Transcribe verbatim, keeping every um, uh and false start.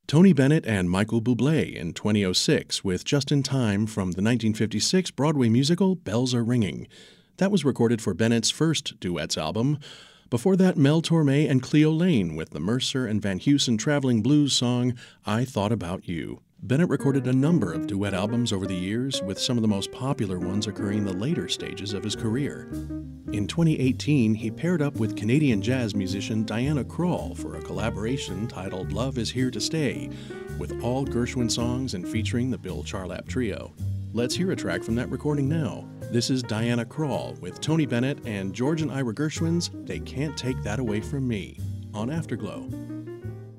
Tony Bennett and Michael Bublé in twenty oh six with Just in Time from the nineteen fifty-six Broadway musical Bells Are Ringing. That was recorded for Bennett's first duets album. Before that, Mel Torme and Cleo Lane with the Mercer and Van Heusen traveling blues song I Thought About You. Bennett recorded a number of duet albums over the years, with some of the most popular ones occurring in the later stages of his career. In twenty eighteen, he paired up with Canadian jazz musician Diana Krall for a collaboration titled Love Is Here to Stay, with all Gershwin songs and featuring the Bill Charlap Trio. Let's hear a track from that recording now. This is Diana Krall with Tony Bennett and George and Ira Gershwin's They Can't Take That Away From Me on Afterglow.